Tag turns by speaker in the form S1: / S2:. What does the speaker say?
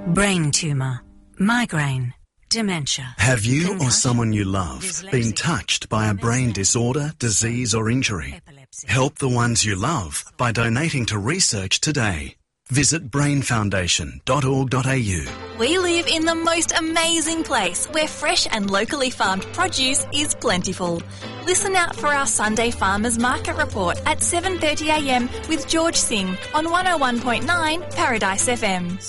S1: Brain tumour, migraine, dementia.
S2: Have you or
S1: concussion,
S2: someone you love been touched by a brain disorder, disease or injury?
S1: epilepsy.
S2: Help the ones you love by donating to research today. Visit brainfoundation.org.au.
S3: We live in the most amazing place where fresh and locally farmed produce is plentiful. Listen out for our Sunday Farmers Market Report at 7:30 a.m. with George Singh on 101.9 Paradise FM.